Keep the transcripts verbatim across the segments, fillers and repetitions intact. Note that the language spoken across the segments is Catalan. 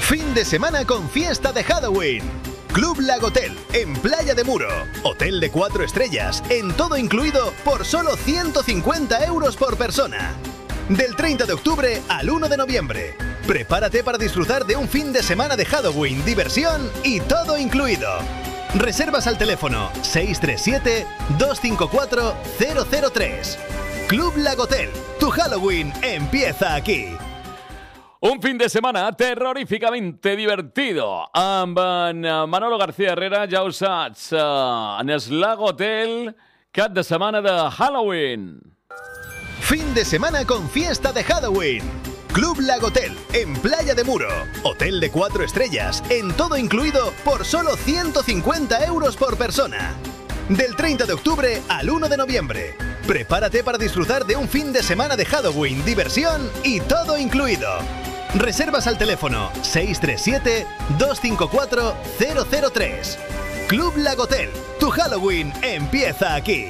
Fin de semana con fiesta de Halloween. Club Lagotel, en Playa de Muro. Hotel de cuatro estrellas, en todo incluido, por solo ciento cincuenta euros por persona. Del treinta de octubre al uno de noviembre. Prepárate para disfrutar de un fin de semana de Halloween, diversión y todo incluido. Reservas al teléfono seis tres siete, dos cinco cuatro, cero cero tres. Club Lagotel, tu Halloween empieza aquí. Un fin de semana terroríficamente divertido amb en Manolo García Herrera, ja ho saps, en el Lagotel, cap de setmana de Halloween. Fin de semana con fiesta de Halloween. Club Lagotel, en Playa de Muro. Hotel de cuatro estrellas, en todo incluido, por solo ciento cincuenta euros por persona. Del treinta de octubre al uno de noviembre. Prepárate para disfrutar de un fin de semana de Halloween, diversión y todo incluido. Reservas al teléfono seis tres siete, dos cinco cuatro, cero cero tres. Club Lagotel, tu Halloween empieza aquí.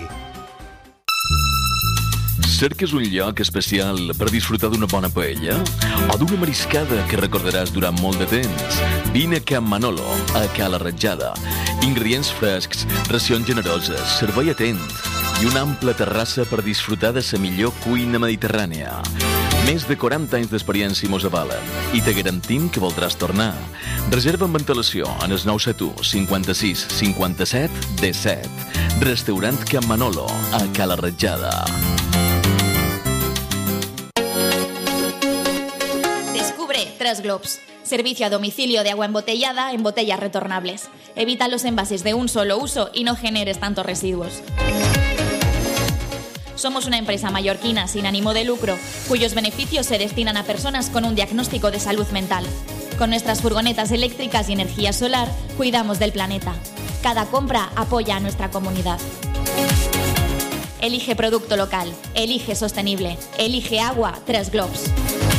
Cerques un lloc especial per disfrutar d'una bona paella o d'una mariscada que recordaràs durant molt de temps? Vine a Can Manolo, a Cala Ratjada. Ingredients frescs, racions generoses, servei atent i una ampla terrassa per disfrutar de la millor cuina mediterrània. Més de quaranta anys d'experiència mos avalen i te garantim que voldràs tornar. Reserva amb antelació en el nou set u, cinquanta-sis, cinquanta-set, disset. Restaurant Can Manolo, a Cala Ratjada. Tres Globs. Servicio a domicilio de agua embotellada en botellas retornables. Evita los envases de un solo uso y no generes tantos residuos. Somos una empresa mallorquina sin ánimo de lucro, cuyos beneficios se destinan a personas con un diagnóstico de salud mental. Con nuestras furgonetas eléctricas y energía solar, cuidamos del planeta. Cada compra apoya a nuestra comunidad. Elige producto local, elige sostenible, elige agua Tres Globs.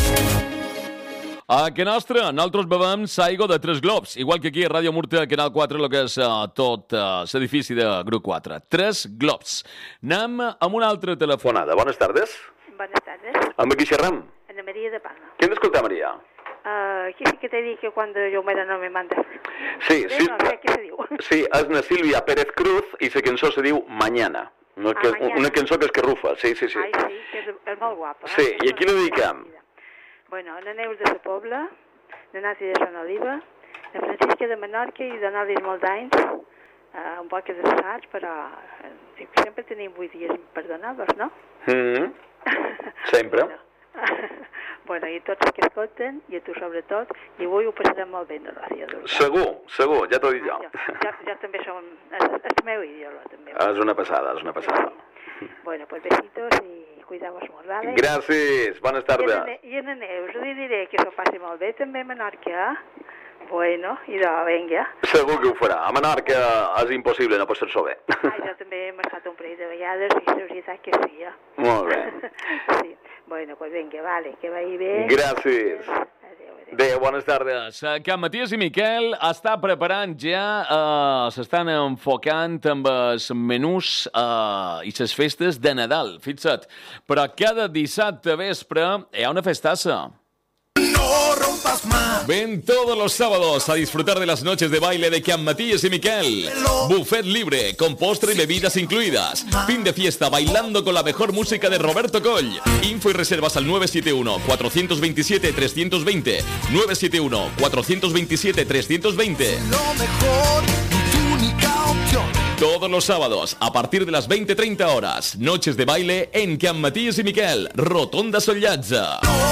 A que nostre, nosaltres bevem l'aigua de Tres Globs, igual que aquí a Ràdio Murta, Canal quatre, el que és uh, tot uh, l'edifici de Grup quatre. Tres Globs. Anem amb una altra telefonada. Buenas tardes. Buenas tardes. Amb qui xerram? Ana María de Palma. ¿Quién escolta, María? Uh, aquí sí que te dic que cuando yo muera no me mandes. Sí, Bé, sí. No sé què se diu. Sí, és na Sílvia Pérez Cruz i la cançó se diu Mañana. Una, Ah, que, Mañana. una cançó que és que rufa, sí, sí, sí. Ai, sí, que és, és molt guapa. Sí, i aquí la dediquem. Bueno, la Neus de la Pobla, la Nati de Sant Oliva, la Francisca de Menorca i donar-li molts anys, uh, un poc desasats, però uh, sempre tenim vuit dies per donar-los, no? Mm-hmm. Sempre. Bueno, bueno, i tots els que escolten, i a tu sobretot, i avui ho passarem molt bé en la ràdio. Segur, segur, ja t'ho dic jo. Jo, jo, jo també som, és, és el meu ídolo, també. És una passada, és una passada. Bueno, pues besitos y cuidaos molt, ¿vale? Gràcies, bones tardes. I a la Neus li diré que s'ho passi molt bé també a Menorca. Bueno, i de venga. Segur que ho farà. A Menorca és impossible no passar-s'ho bé. Ai, jo també he estat un parell de vegades i la veritat que sí, eh? Molt bé. Sí. Bueno, pues venga, vale, que vagi bé. Gràcies. Adéu, adéu. Bé, bones tardes. Can Matías i Miquel està preparant ja, uh, s'estan enfocant amb els menús uh, i les festes de Nadal. Fixa't, però cada dissabte vespre hi ha una festassa. No rompas más. Ven todos los sábados a disfrutar de las noches de baile de Can Matías y Miquel. Buffet libre, con postre y bebidas incluidas. Fin de fiesta bailando con la mejor música de Roberto Coll. Info y reservas al nueve siete uno, cuatro dos siete, tres dos dos cero. nueve siete uno, cuatro dos siete, tres dos dos cero. Lo mejor, tu única opción. Todos los sábados, a partir de las veinte treinta horas. Noches de baile en Can Matías y Miquel. Rotonda Sollatza.